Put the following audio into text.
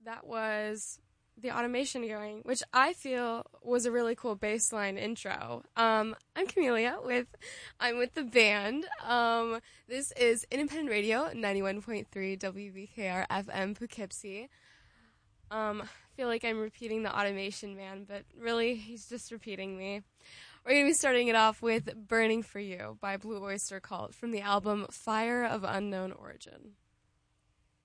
That was the automation going, which I feel was a really cool baseline intro. I'm Camelia I'm with the band. This is Independent Radio 91.3 WBKR FM Poughkeepsie. I feel like I'm repeating the automation man, but really he's just repeating me. We're going to be starting it off with Burning for You by Blue Oyster Cult from the album Fire of Unknown Origin.